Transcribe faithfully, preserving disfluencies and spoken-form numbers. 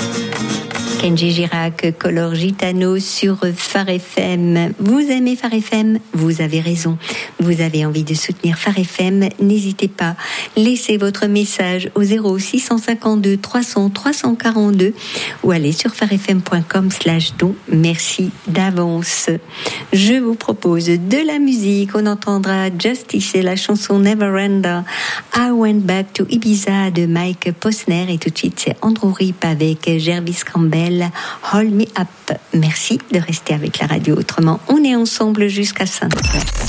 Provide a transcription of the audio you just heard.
Kenji Girac, Color Gitano sur Phare F M. Vous aimez Phare F M? Vous avez raison. Vous avez envie de soutenir Phare F M? N'hésitez pas. Laissez votre message au zéro six cent cinquante-deux trois cents trois cent quarante-deux ou allez sur pharefm point com slash don. Merci d'avance. Je vous propose de la musique. On entendra Justice et la chanson Neverender. I Went Back to Ibiza de Mike Posner. Et tout de suite, c'est Andrew Rip avec Jervis Campbell. Hold Me Up. Merci de rester avec la radio. Autrement, on est ensemble jusqu'à cinq heures.